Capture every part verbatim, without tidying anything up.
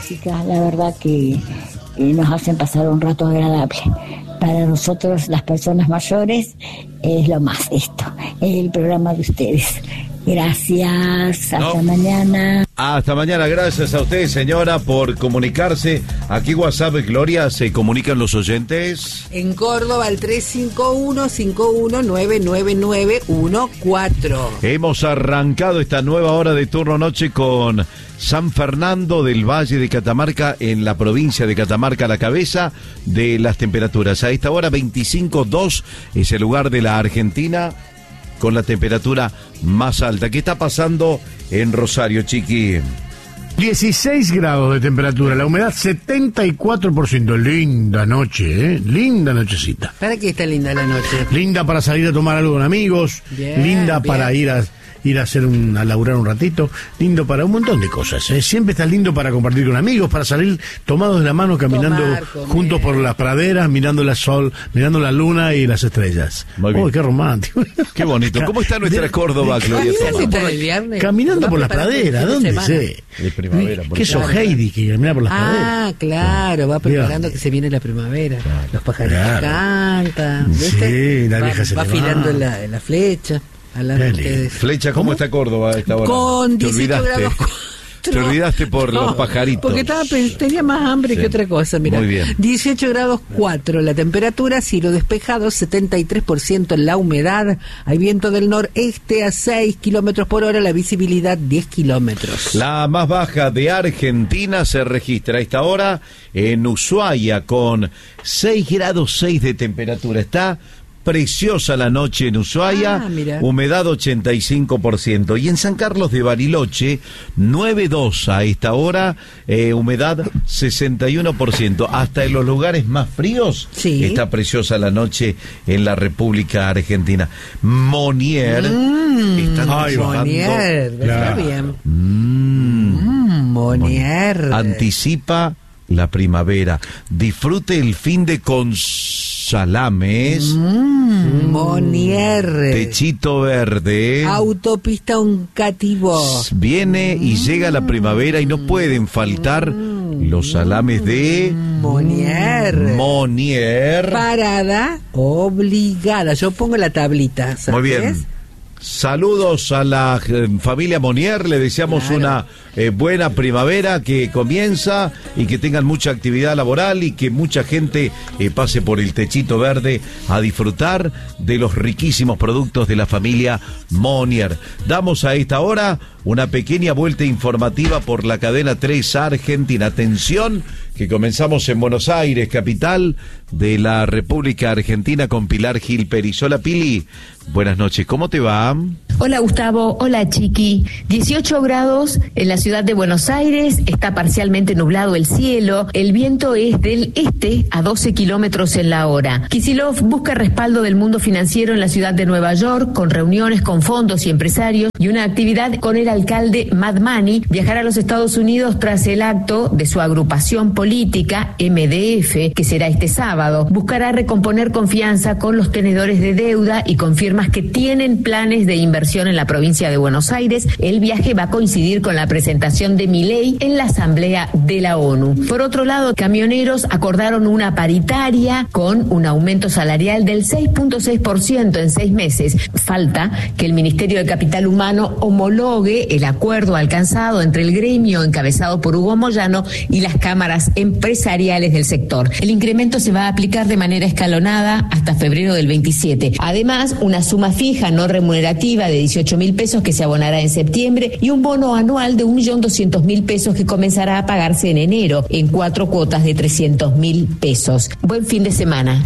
Chicas, la verdad que eh, nos hacen pasar un rato agradable. Para nosotros, las personas mayores, es lo más esto, es el programa de ustedes. Gracias, hasta no. mañana. Hasta mañana, gracias a usted, señora, por comunicarse. Aquí WhatsApp, Gloria, se comunican los oyentes. En Córdoba, al tres cinco uno, cinco uno nueve nueve nueve uno cuatro. Hemos arrancado esta nueva hora de turno noche con San Fernando del Valle de Catamarca, en la provincia de Catamarca, a la cabeza de las temperaturas. A esta hora, veinticinco punto dos es el lugar de la Argentina con la temperatura más alta. ¿Qué está pasando en Rosario, Chiqui? dieciséis grados de temperatura, la humedad setenta y cuatro por ciento. Linda noche, ¿eh? Linda nochecita. ¿Para qué está linda la noche? Linda para salir a tomar algo con amigos. Bien, linda bien. Para ir a... ir a hacer un, a laburar un ratito, lindo para un montón de cosas, ¿eh? Siempre está lindo para compartir con amigos, para salir tomados de la mano, caminando Tomar, juntos por las praderas, mirando el sol, mirando la luna y las estrellas. Muy bien. ¡Uy, qué romántico! ¡Qué bonito! ¿Cómo está nuestra Córdoba, Gloria? Caminando por las praderas, ¿dónde sé? De primavera. ¿Qué sos, Heidi, que camina por las praderas? Ah, claro, va preparando Dios. Que se viene la primavera. Claro. Los pajaritos claro. cantan, ¿viste? Sí, la vieja va, se va afilando la, la flecha. Flecha, ¿cómo, ¿cómo está Córdoba a esta hora? Con dieciocho grados cuatro. Te olvidaste por no, los pajaritos. Porque estaba, tenía más hambre sí. que otra cosa, mira. Muy bien. dieciocho grados cuatro la temperatura, cielo despejado, setenta y tres por ciento la humedad, hay viento del noreste a seis kilómetros por hora, la visibilidad diez kilómetros. La más baja de Argentina se registra a esta hora en Ushuaia con seis grados seis de temperatura. Está preciosa la noche en Ushuaia, ah, humedad ochenta y cinco por ciento. Y en San Carlos de Bariloche, nueve coma dos a esta hora, eh, humedad sesenta y uno por ciento. Hasta en los lugares más fríos sí. está preciosa la noche en la República Argentina. Monier mm, está Monier, está bien. Mm, Monier anticipa la primavera. Disfrute el fin de con salames, mm, Monier, techito verde, autopista Uncativo. Viene y llega la primavera y no pueden faltar mm, los salames de Monier. Monier. Parada obligada. Yo pongo la tablita, ¿sabes? Muy bien. Saludos a la eh, familia Monier, le deseamos claro. una eh, buena primavera que comienza y que tengan mucha actividad laboral y que mucha gente eh, pase por el techito verde a disfrutar de los riquísimos productos de la familia Monier. Damos a esta hora una pequeña vuelta informativa por la cadena tres Argentina. Atención, que comenzamos en Buenos Aires, capital de la República Argentina, con Pilar Gil Peris. Hola, Pili, buenas noches, ¿cómo te va? Hola, Gustavo, hola, Chiqui. dieciocho grados en la ciudad de Buenos Aires, está parcialmente nublado el cielo, el viento es del este a doce kilómetros en la hora. Kicillof busca respaldo del mundo financiero en la ciudad de Nueva York, con reuniones con fondos y empresarios y una actividad con el alcalde Madmani. Viajará a los Estados Unidos tras el acto de su agrupación política, M D F, que será este sábado. Buscará recomponer confianza con los tenedores de deuda y con firmas que tienen planes de inversión en la provincia de Buenos Aires. El viaje va a coincidir con la presentación de Milei en la Asamblea de la ONU. Por otro lado, camioneros acordaron una paritaria con un aumento salarial del seis punto seis por ciento en seis meses. Falta que el Ministerio de Capital Humano homologue el acuerdo alcanzado entre el gremio encabezado por Hugo Moyano y las cámaras empresariales del sector. El incremento se va a aplicar de manera escalonada hasta febrero del veintisiete. Además, una suma fija no remunerativa de dieciocho mil pesos que se abonará en septiembre y un bono anual de un millón doscientos mil pesos que comenzará a pagarse en enero en cuatro cuotas de trescientos mil pesos. Buen fin de semana.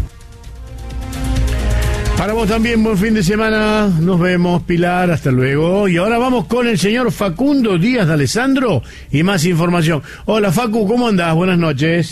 Para vos también, buen fin de semana. Nos vemos, Pilar, hasta luego. Y ahora vamos con el señor Facundo Díaz de Alessandro y más información. Hola, Facu, ¿cómo andás? Buenas noches.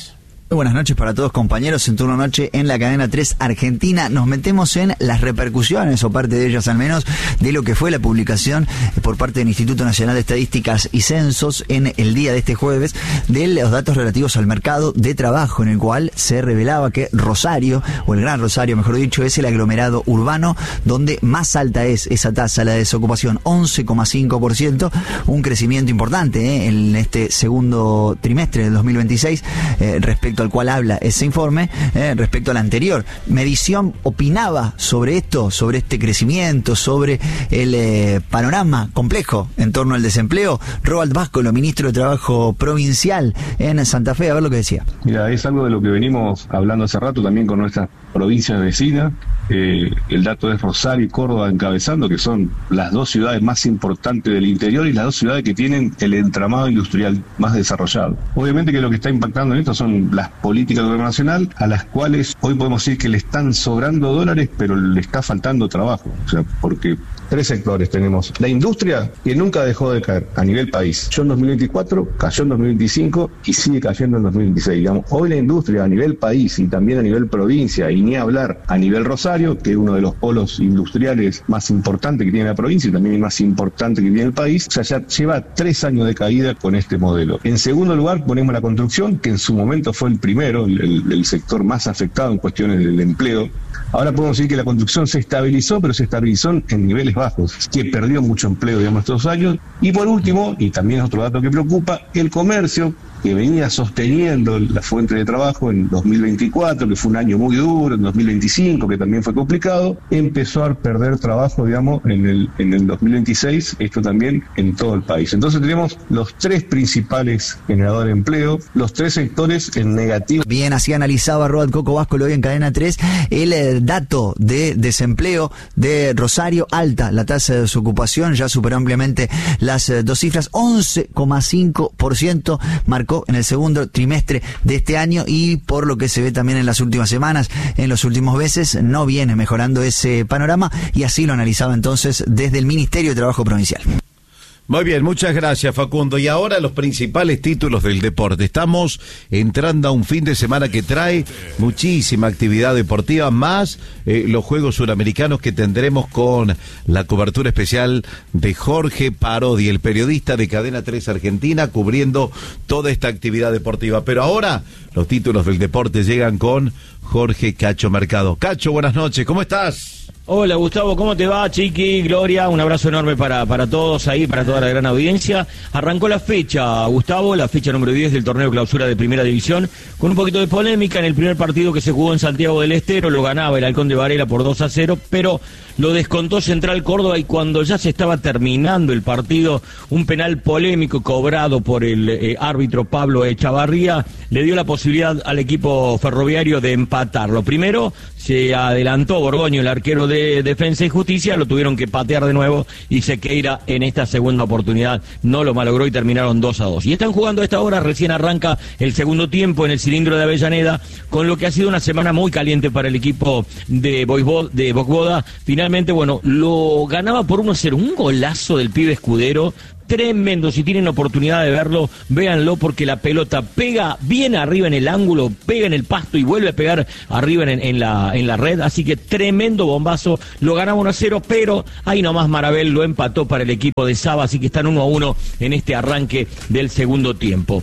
Buenas noches para todos, compañeros. En Turno Noche en la cadena tres Argentina nos metemos en las repercusiones, o parte de ellas al menos, de lo que fue la publicación por parte del Instituto Nacional de Estadísticas y Censos en el día de este jueves de los datos relativos al mercado de trabajo, en el cual se revelaba que Rosario, o el Gran Rosario mejor dicho, es el aglomerado urbano donde más alta es esa tasa, la desocupación, once coma cinco por ciento, un crecimiento importante ¿eh? en este segundo trimestre del dos mil veintiséis eh, respecto al cual habla ese informe, eh, respecto al anterior. Medición opinaba sobre esto, sobre este crecimiento, sobre el eh, panorama complejo en torno al desempleo. Roald Báscolo, ministro de Trabajo provincial en Santa Fe, a ver lo que decía. Mira, es algo de lo que venimos hablando hace rato también con nuestras provincias vecinas. Eh, el dato es Rosario y Córdoba encabezando, que son las dos ciudades más importantes del interior y las dos ciudades que tienen el entramado industrial más desarrollado. Obviamente que lo que está impactando en esto son las políticas del gobierno nacional, a las cuales hoy podemos decir que le están sobrando dólares, pero le está faltando trabajo. O sea, porque tres sectores tenemos. La industria, que nunca dejó de caer a nivel país. Cayó en dos mil veinticuatro, cayó en dos mil veinticinco y sigue cayendo en dos mil veintiséis. Digamos, hoy la industria a nivel país y también a nivel provincia, y ni hablar a nivel Rosario, que es uno de los polos industriales más importantes que tiene la provincia y también el más importante que tiene el país, o sea, ya lleva tres años de caída con este modelo. En segundo lugar ponemos la construcción, que en su momento fue el primero, el, el sector más afectado en cuestiones del empleo. Ahora podemos decir que la construcción se estabilizó, pero se estabilizó en niveles bajos, que perdió mucho empleo, digamos, estos años. Y por último, y también es otro dato que preocupa, el comercio, que venía sosteniendo la fuente de trabajo en dos mil veinticuatro, que fue un año muy duro, en dos mil veinticinco, que también fue complicado, empezó a perder trabajo, digamos, en el, en el dos mil veintiséis, esto también en todo el país. Entonces tenemos los tres principales generadores de empleo, los tres sectores en negativo. Bien, así analizaba Roald Coco Báscolo hoy en Cadena tres el eh, dato de desempleo de Rosario, alta la tasa de desocupación, ya superó ampliamente las eh, dos cifras, once coma cinco por ciento marcó en el segundo trimestre de este año, y por lo que se ve también en las últimas semanas, en los últimos meses, no viene mejorando ese panorama, y así lo analizaba entonces desde el Ministerio de Trabajo Provincial. Muy bien, muchas gracias, Facundo. Y ahora los principales títulos del deporte. Estamos entrando a un fin de semana que trae muchísima actividad deportiva, más eh, los Juegos Suramericanos que tendremos con la cobertura especial de Jorge Parodi, el periodista de Cadena tres Argentina, cubriendo toda esta actividad deportiva. Pero ahora los títulos del deporte llegan con Jorge Cacho Mercado. Cacho, buenas noches, ¿cómo estás? Hola Gustavo, ¿cómo te va? Chiqui, Gloria, un abrazo enorme para, para todos ahí, para toda la gran audiencia. Arrancó la fecha, Gustavo, la fecha número diez del torneo clausura de Primera División, con un poquito de polémica. En el primer partido que se jugó en Santiago del Estero lo ganaba el Halcón de Varela por dos a cero, pero lo descontó Central Córdoba, y cuando ya se estaba terminando el partido, un penal polémico cobrado por el eh, árbitro Pablo Echavarría le dio la posibilidad al equipo ferroviario de empatarlo. Primero se adelantó Borgoño, el arquero de Defensa y Justicia, lo tuvieron que patear de nuevo, y Sequeira en esta segunda oportunidad no lo malogró y terminaron dos a dos. Y están jugando a esta hora, recién arranca el segundo tiempo en el cilindro de Avellaneda, con lo que ha sido una semana muy caliente para el equipo de Voivod, de Voivoda. Finalmente, bueno, lo ganaba por uno a cero, un golazo del pibe Escudero, tremendo. Si tienen oportunidad de verlo, véanlo, porque la pelota pega bien arriba en el ángulo, pega en el pasto y vuelve a pegar arriba en, en, la, en la red, así que tremendo bombazo. Lo ganaba uno a cero, pero ahí nomás Marabel lo empató para el equipo de Saba, así que están uno a uno en este arranque del segundo tiempo.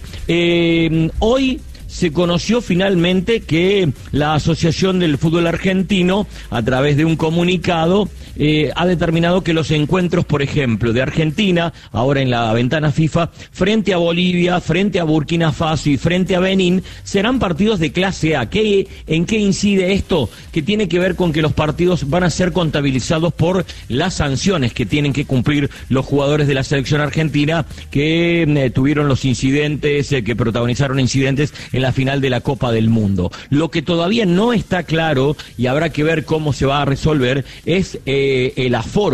Eh, hoy se conoció finalmente que la Asociación del Fútbol Argentino, a través de un comunicado, eh, ha determinado que los encuentros, por ejemplo, de Argentina, ahora en la ventana FIFA, frente a Bolivia, frente a Burkina Faso y frente a Benín, serán partidos de clase A. ¿Qué, ¿En qué incide esto? Que tiene que ver con que los partidos van a ser contabilizados por las sanciones que tienen que cumplir los jugadores de la selección argentina, que eh, tuvieron los incidentes, eh, que protagonizaron incidentes en la final de la Copa del Mundo. Lo que todavía no está claro, y habrá que ver cómo se va a resolver, es eh, el aforo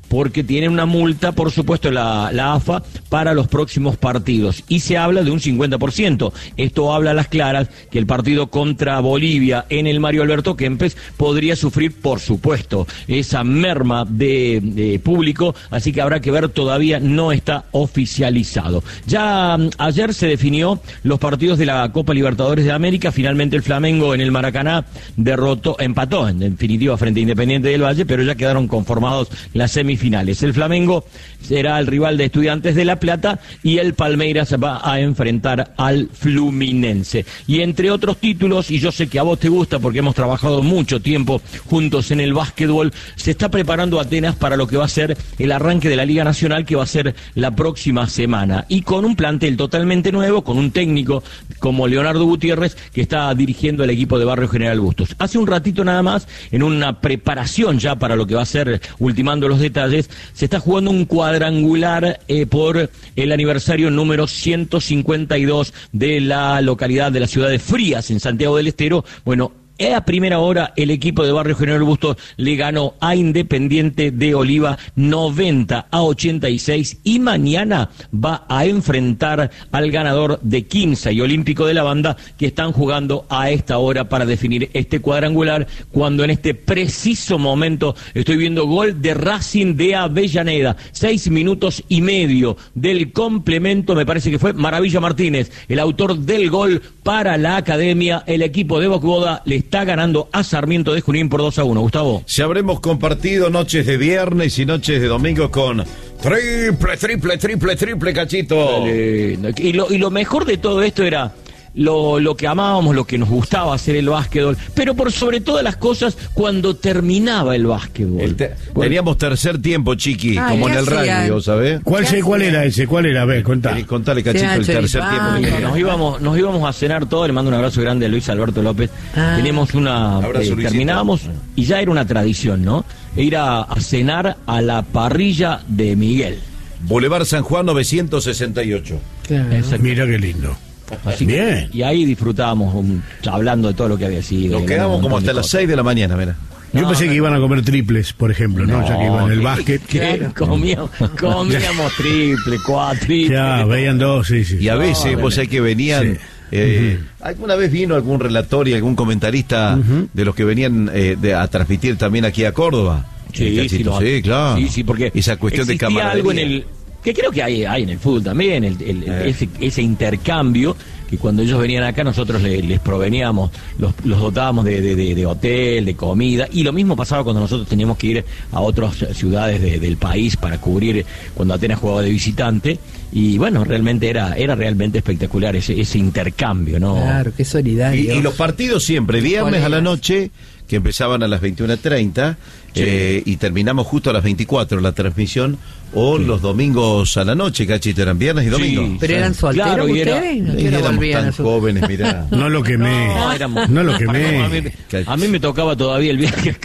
porque tiene una multa, por supuesto, la, la A F A para los próximos partidos. Y se habla de un cincuenta por ciento. Esto habla a las claras que el partido contra Bolivia en el Mario Alberto Kempes podría sufrir, por supuesto, esa merma de, de público, así que habrá que ver, todavía no está oficializado. Ya um, ayer se definió los partidos de la Copa Libertadores de América. Finalmente el Flamengo en el Maracaná derrotó, empató en definitiva frente a Independiente del Valle, pero ya quedaron conformados las semifinales. Finales. El Flamengo será el rival de Estudiantes de La Plata y el Palmeiras va a enfrentar al Fluminense. Y entre otros títulos, y yo sé que a vos te gusta porque hemos trabajado mucho tiempo juntos en el básquetbol, se está preparando Atenas para lo que va a ser el arranque de la Liga Nacional, que va a ser la próxima semana. Y con un plantel totalmente nuevo, con un técnico como Leonardo Gutiérrez, que está dirigiendo el equipo de Barrio General Bustos. Hace un ratito nada más, en una preparación ya para lo que va a ser, ultimando los detalles, se está jugando un cuadrangular eh, por el aniversario número ciento cincuenta y dos de la localidad de la ciudad de Frías, en Santiago del Estero. Bueno, a primera hora el equipo de Barrio General Bustos le ganó a Independiente de Oliva noventa a ochenta y seis y mañana va a enfrentar al ganador de Quimsa y Olímpico de la Banda, que están jugando a esta hora para definir este cuadrangular, cuando en este preciso momento estoy viendo gol de Racing de Avellaneda, seis minutos y medio del complemento, me parece que fue Maravilla Martínez, el autor del gol para la Academia. El equipo de Bocboda le está ganando a Sarmiento de Junín por dos a uno. Gustavo. Si habremos compartido noches de viernes y noches de domingo con triple, triple, triple, triple, Cachito. Y lo, y lo mejor de todo esto era Lo, lo que amábamos, lo que nos gustaba hacer el básquetbol, pero por sobre todas las cosas, cuando terminaba el básquetbol. El te, bueno. Teníamos tercer tiempo, Chiqui, Ay, como en el rugby, ¿sabes? ¿Cuál, se, ¿Cuál era ese? ¿Cuál era? A ver, contá. Contale, Cachito, el tercer ah, tiempo. Nos íbamos, nos íbamos a cenar todos, le mando un abrazo grande a Luis Alberto López. Ah. Tenemos una... Abrazo, eh, terminábamos y ya era una tradición, ¿no? Ir a, a cenar a la parrilla de Miguel. Boulevard San Juan novecientos sesenta y ocho. Claro. Mira qué lindo. Así Bien. Que, y ahí disfrutábamos um, hablando de todo lo que había sido. Nos quedamos como hasta las seis de la mañana, mira. Yo no, pensé no, que iban a comer triples, por ejemplo, ¿no? no ya que iban en el básquet. Claro. Comíamos, comíamos triple, cuatriple. Ya, veían dos, sí, sí. Y a veces, no, vos sabés que venían... Sí. Eh, uh-huh. ¿Alguna vez vino algún relator y algún comentarista uh-huh. de los que venían eh, de, a transmitir también aquí a Córdoba? Sí, sí, no, sí, claro. Sí, sí, porque esa cuestión de camaradería. algo en el... que creo que hay, hay en el fútbol también, el, el, eh. ese, ese intercambio, que cuando ellos venían acá nosotros les, les proveníamos, los, los dotábamos de, de, de, de hotel, de comida, y lo mismo pasaba cuando nosotros teníamos que ir a otras ciudades de, del país para cubrir cuando Atenas jugaba de visitante, y bueno, realmente era era realmente espectacular ese, ese intercambio, ¿no? Claro, qué solidario. Y, y los partidos siempre, viernes a la noche, que empezaban a las veintiuna treinta, sí. eh, y terminamos justo a las veinticuatro la transmisión, o sí. los domingos a la noche, Cachito, eran viernes y domingos. Sí, pero eran solteros claro, ustedes, era, ¿no? Y éramos tan su... jóvenes, mirá. No lo quemé, no, éramos, no lo quemé. A mí, a mí me tocaba todavía el viaje.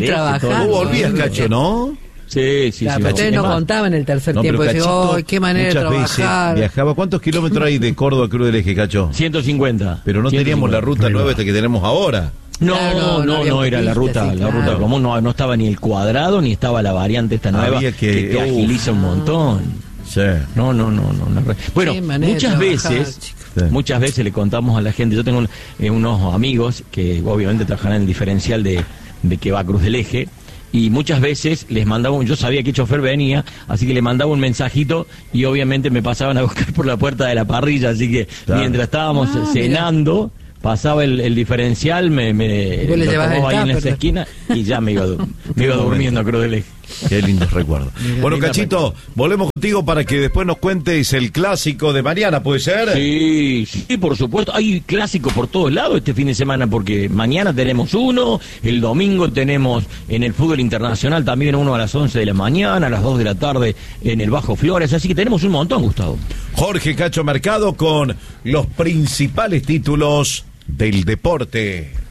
Vos volvías, Cacho, ¿no? Sí, sí, claro, sí. Pero ustedes nos contaban el tercer no, tiempo. Decían, oh, qué manera de trabajar. Viajaba. ¿Cuántos kilómetros hay de Córdoba a Cruz del Eje, Cacho? ciento cincuenta. Pero no ciento cincuenta. Teníamos la ruta nueva esta que tenemos ahora. No, claro, no, no, no, no era la ruta, sí, la claro. ruta común, no, no estaba ni el cuadrado, ni estaba la variante esta nueva que, que te uh, agiliza un montón. Sí. No, no, no, no. no. Bueno, muchas veces, sí. muchas veces le contamos a la gente, yo tengo eh, unos amigos que obviamente trabajan en el diferencial de, de que va a Cruz del Eje, y muchas veces les mandaba un, yo sabía que chofer venía, así que le mandaba un mensajito y obviamente me pasaban a buscar por la puerta de la parrilla, así que claro. mientras estábamos ah, cenando, mira. pasaba el, el diferencial, me, me lo tomaba ahí en esa esquina y ya me iba, me iba durmiendo a Cruz del Eje. Qué lindos recuerdos. Bueno, Cachito, volvemos contigo para que después nos cuentes el clásico de mañana, ¿puede ser? Sí, sí, por supuesto. Hay clásico por todos lados este fin de semana, porque mañana tenemos uno, el domingo tenemos en el fútbol internacional también uno a las once de la mañana, a las dos de la tarde en el Bajo Flores, así que tenemos un montón, Gustavo. Jorge Cacho Mercado con los principales títulos del deporte.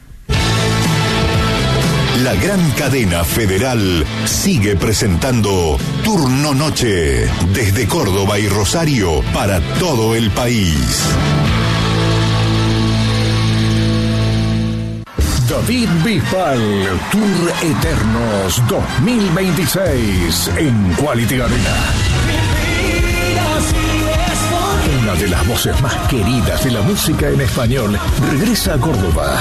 La gran cadena federal sigue presentando Turno Noche desde Córdoba y Rosario para todo el país. David Bisbal, Tour Eternos dos mil veintiséis en Quality Arena. Una de las voces más queridas de la música en español regresa a Córdoba.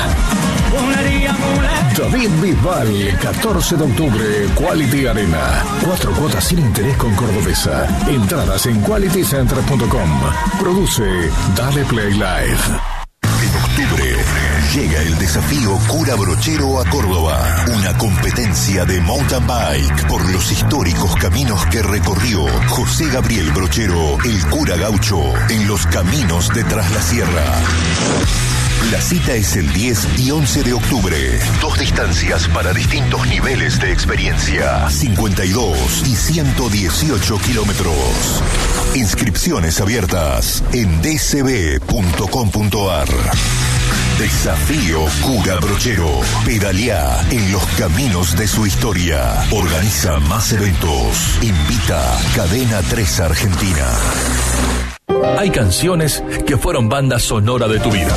David Bisbal, catorce de octubre, Quality Arena. Cuatro cuotas sin interés con Cordobesa. Entradas en quality center punto com. Produce Dale Play Live. En octubre llega el desafío Cura Brochero a Córdoba. Una competencia de mountain bike por los históricos caminos que recorrió José Gabriel Brochero, el cura gaucho, en los caminos de Tras la Sierra. La cita es el diez y once de octubre. Dos distancias para distintos niveles de experiencia. cincuenta y dos y ciento dieciocho kilómetros. Inscripciones abiertas en d c b punto com punto a r. Desafío Cura Brochero. Pedalea en los caminos de su historia. Organiza más eventos. Invita Cadena tres Argentina. Hay canciones que fueron banda sonora de tu vida.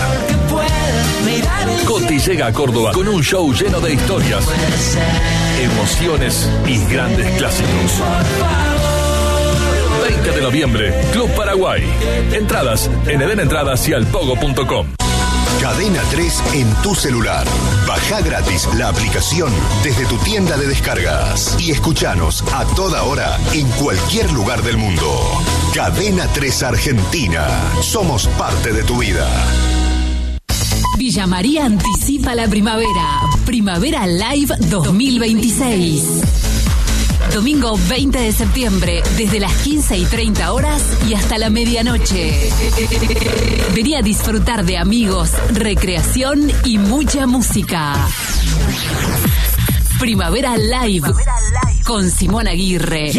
Coti llega a Córdoba con un show lleno de historias, emociones y grandes clásicos. veinte de noviembre, Club Paraguay. Entradas en eden entradas y alpogo punto com. Cadena tres en tu celular. Baja gratis la aplicación desde tu tienda de descargas y escuchanos a toda hora en cualquier lugar del mundo. Cadena tres Argentina. Somos parte de tu vida. Villa María anticipa la primavera. Primavera Live dos mil veintiséis. Domingo veinte de septiembre, desde las quince y treinta horas y hasta la medianoche. Vení a disfrutar de amigos, recreación y mucha música. Primavera Live con Simón Aguirre.